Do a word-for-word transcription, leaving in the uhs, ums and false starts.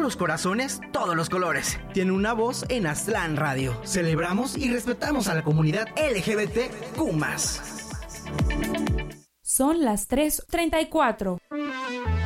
los corazones, todos los colores. Tiene una voz en Aztlán Radio. Celebramos y respetamos a la comunidad L G B T Q más. Son las tres treinta y cuatro.